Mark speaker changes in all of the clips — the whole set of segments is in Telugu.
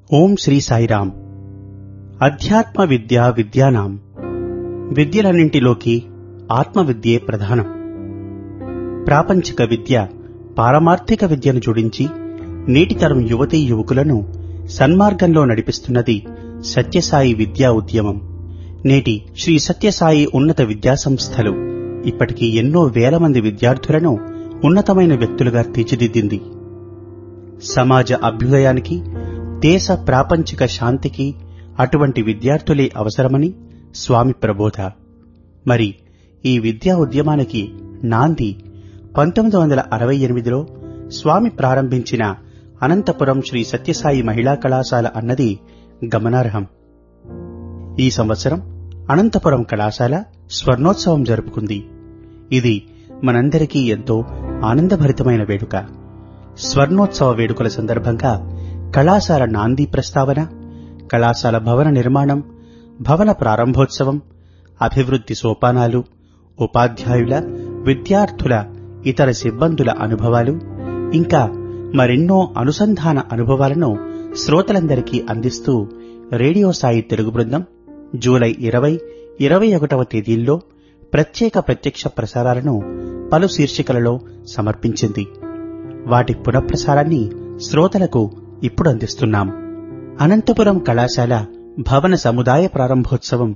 Speaker 1: ఓం శ్రీ సాయిరాం. అధ్యాత్మ విద్య విద్యానాం. విద్యలన్నింటిలోకి ఆత్మవిద్యే ప్రధానం. ప్రాపంచిక విద్య పారమార్థిక విద్యను జోడించి నేటితరం యువతీ యువకులను సన్మార్గంలో నడిపిస్తున్నది సత్యసాయి విద్యా ఉద్యమం. నేటి శ్రీ సత్యసాయి ఉన్నత విద్యాసంస్థలు ఇప్పటికీ ఎన్నో వేల మంది విద్యార్థులను ఉన్నతమైన వ్యక్తులుగా తీర్చిదిద్దింది. సమాజ అభ్యుదయానికి, దేశ ప్రాపంచిక శాంతికి అటువంటి విద్యార్థులే అవసరమని స్వామి ప్రబోధ. మరి ఈ విద్యా ఉద్యమానికి నాంది 1968లో స్వామి ప్రారంభించిన అనంతపురం శ్రీ సత్యసాయి మహిళా కళాశాల అన్నది గమనార్హం. ఈ సంవత్సరం అనంతపురం కళాశాల స్వర్ణోత్సవం జరుపుకుంది. ఇది మనందరికీ ఎంతో ఆనందభరితమైన వేడుక. స్వర్ణోత్సవ వేడుకల సందర్భంగా కళాశాల నాంది ప్రస్తావన, కళాశాల భవన నిర్మాణం, భవన ప్రారంభోత్సవం, అభివృద్ధి సోపానాలు, ఉపాధ్యాయుల, విద్యార్థుల, ఇతర సిబ్బందుల అనుభవాలు, ఇంకా మరెన్నో అనుసంధాన అనుభవాలను శ్రోతలందరికీ అందిస్తూ రేడియో సాయి తెలుగు బృందం జూలై 20, 21వ తేదీల్లో ప్రత్యేక ప్రత్యక్ష ప్రసారాలను పలు శీర్షికలలో సమర్పించింది. వాటి పునఃప్రసారాన్ని శ్రోతలకు ఇప్పుడు అందిస్తున్నాం. అనంతపురం కళాశాల భవన సముదాయ ప్రారంభోత్సవం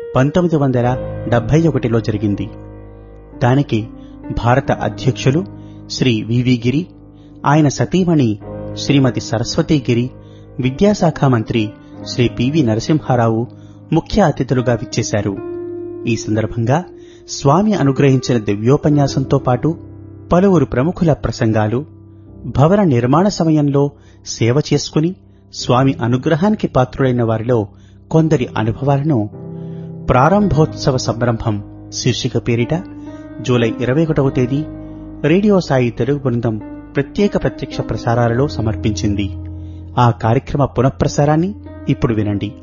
Speaker 1: 1971లో జరిగింది. దానికి భారత అధ్యక్షులు శ్రీ వివి గిరి, ఆయన సతీమణి శ్రీమతి సరస్వతీ గిరి, విద్యాశాఖ మంత్రి శ్రీ పివి నరసింహారావు ముఖ్య అతిథులుగా విచ్చేశారు. ఈ సందర్భంగా స్వామి అనుగ్రహించిన దివ్యోపన్యాసంతో పాటు పలువురు ప్రముఖుల ప్రసంగాలు, భవన నిర్మాణ సమయంలో సేవ చేసుకుని స్వామి అనుగ్రహానికి పాత్రులైన వారిలో కొందరి అనుభవాలను ప్రారంభోత్సవ సంరంభం శీర్షిక పేరిట జూలై 21వ తేదీ రేడియో సాయి తెలుగు బృందం ప్రత్యేక ప్రత్యక్ష ప్రసారాలలో సమర్పించింది. ఆ కార్యక్రమ పునఃప్రసారాన్ని ఇప్పుడు వినండి.